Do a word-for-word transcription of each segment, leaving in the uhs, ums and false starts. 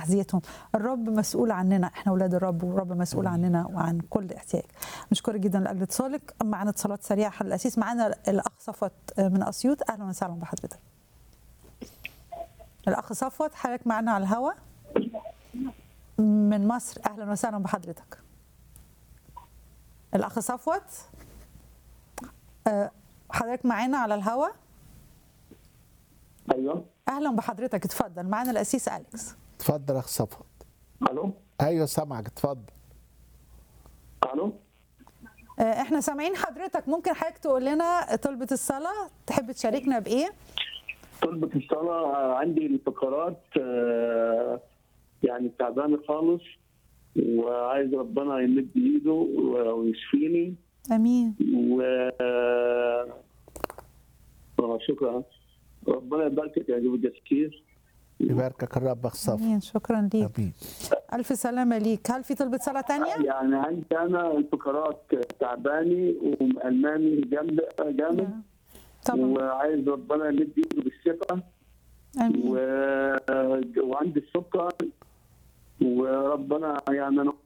تحذيتهم. الرب مسؤول عننا، احنا اولاد الرب والرب مسؤول عننا وعن كل احتياج. مشكورة جدا لاجل اتصالك. معنا اتصالات سريعه. حل الاسيس معنا الاخ صفوت من اسيوط. اهلا وسهلا بحضرتك. الاخ صفوت حضرتك معنا على الهواء من مصر. اهلا وسهلا بحضرتك. الاخ صفوت حضرتك معانا على الهواء. ايوه اهلا بحضرتك، اتفضل. معانا الاسيس اليكس. اتفضل يا اخ صفوت. الو ايوه سامعك، اتفضل. الو احنا سامعين حضرتك. ممكن حضرتك تقول لنا طلبة الصلاة تحب تشاركنا بايه؟ طلبة الصلاة عندي الفقرات يعني تعبانة خالص، وعايز ربنا يمد ايده ويشفيني. امين. و شكرا. ربنا يباركك يا جوجة كتير. يباركك الرب اخ صفوت. امين. شكرا ليك. امين. الف سلامة ليك. هل في طلبة صلاة تانية؟ يعني عندي انا الفقرات تعباني ومألماني جامد جامد طبعا. وعايز ربنا يمد ايده بالثقة. امين. و... وعندي السكر وربنا يعني انا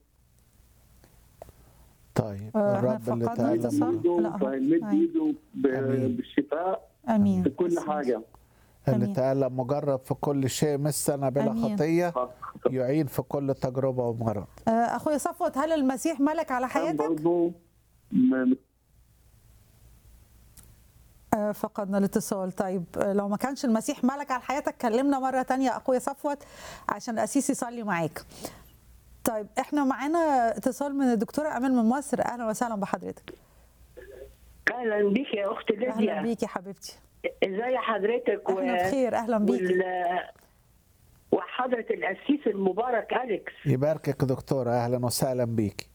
طيب آه، الرب اللي فقدنا الاتصال. تعلم لا، هو- فيمد أيوة. ايده ب... آمين. بالشفاء امين. في كل حاجه. اللي آمين. تعلم مجرب في كل شيء مثلنا بلا آمين. خطيه يعين في كل تجربه ومرض. آه، اخويا صفوت، هل المسيح ملك على حياتك؟ برضه م... آه، فقدنا الاتصال. طيب آه، لو ما كانش المسيح ملك على حياتك كلمنا مرة تانية اخويا صفوت عشان الاسيس يصلي معاك. طيب احنا معانا اتصال من الدكتورة امال من مصر. اهلا وسهلا بحضرتك. اهلا بيك يا اخت اهلا ليديا. بيك يا حبيبتي. ازي حضرتك؟ اهلا بخير. اهلا بيك. وال... وحضرة القسيس المبارك اليكس. يباركك دكتوره، اهلا وسهلا بيك.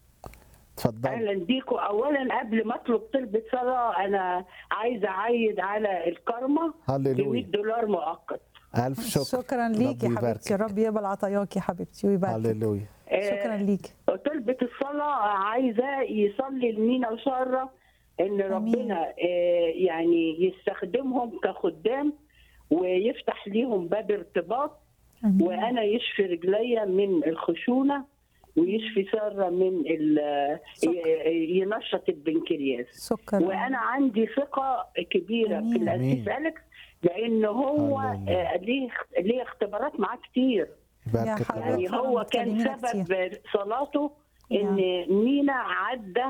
اتفضل. اهلا بيكم. اولا قبل ما اطلب طلبة صلاة انا عايزه اعيد على الكارما ب هللويا. مية دولار مؤقت. الف شكر. شكرا ليك يا رب حبيبتي. يباركك. الرب يقبل عطاياك يا حبيبتي ويباركك. هللويا. شكرا ليك. آه، طلبة الصلاة عايزة يصلي لمينا وسارة ان ربنا آه، يعني يستخدمهم كخدام ويفتح ليهم باب ارتباط. أمين. وانا يشفي رجليا من الخشونه ويشفي ساره من ال- ي- ينشط البنكرياس. سكر. وانا عندي ثقه كبيره أمين. في القسيس أمين. اليكس لان هو هللويا. آه، ليه ليه اختبارات معاه كتير. يباركك حبيبي. الرب. يعني هو كان بتكلمينا سبب صلاته ان مينا عدى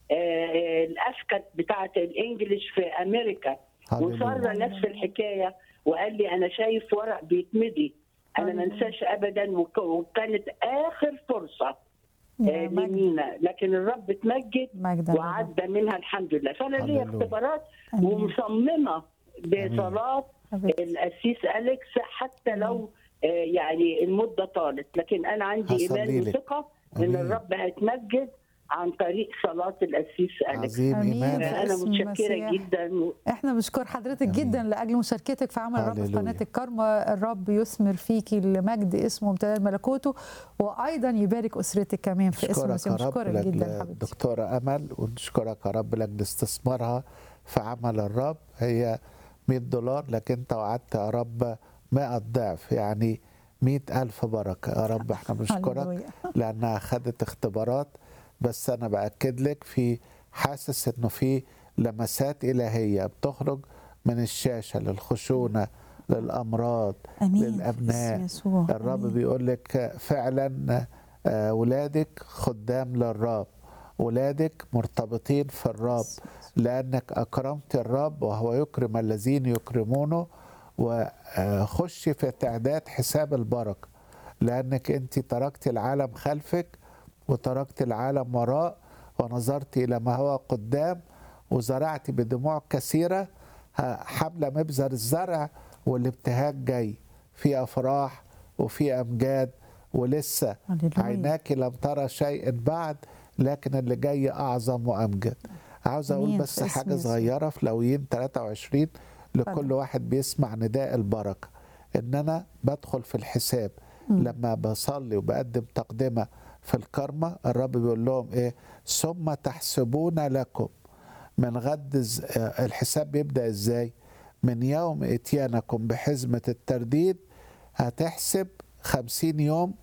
آه، الاسكت بتاعه الانجليش في امريكا. هللويا. وساره نفس الحكايه وقال لي انا شايف ورق بيتمضي. انا ما انساش ابدا وك- وكانت اخر فرصه يا آه، مجد. لمينا لكن الرب اتمجد مجد الرب. وعدى منها الحمد لله. فانا ليا هللويا. اختبارات أمين. ومصممه بصلاه حبيبتي. القسيس اليكس حتى لو آه، يعني المده طالت، لكن انا عندي هصلي ايمان لك. وثقه ان أمين. الرب هيتمجد عن طريق صلاه القسيس اليكس. عظيم أمين. ايمانك. انا باسم متشكره المسيح. جدا. احنا بنشكر حضرتك أمين. جدا لاجل مشاركتك في عمل الرب في هللويا. قناه الكرمة. الرب يثمر فيكي لمجد اسمه وامتداد ملكوته، وايضا يبارك اسرتك كمان في اسم نشكرك المسيح. يا رب مشكورك جدا لاجل حبيبتي. دكتوره امل، ونشكرك يا رب لاجل استثمارها في عمل الرب. هي مية دولار لكن انت وعدت يا رب مئة ضعف، يعني مئة ألف بركة يا رب. احنا بنشكرك هللويا. لأنها خدت اختبارات، بس أنا بأكد لك في حاسس إنه في لمسات إلهية بتخرج من الشاشة للخشونة للأمراض امين. للأبناء. باسم يسوع. الرب أمين. بيقول لك فعلا آه، ولادك خدام للرب، ولادك مرتبطين في الرب لأنك أكرمت الرب وهو يكرم الذين يكرمونه. وخشي في تعداد حساب البركة لأنك أنت تركت العالم خلفك وتركت العالم وراء ونظرت إلى ما هو قدام وزرعت بدموع كثيرة حملة مبذر الزرع، والابتهاج جاي في أفراح وفي أمجاد ولسه هللويا. عيناك لم ترى شيء بعد لكن اللي جاي أعظم وأمجد. عاوز أقول أمين. بس في اسم حاجة يسوع. صغيرة في لاويين ثلاثة وعشرين لكل اتفضل. واحد بيسمع نداء البركة، إن أنا بدخل في الحساب لما بصلي وبقدم تقدمة في الكرمة. الرب بيقول لهم إيه؟ ثم تحسبون لكم من غد ز- آه، الحساب بيبدأ إزاي؟ من يوم إتيانكم بحزمة الترديد هتحسب خمسين يوم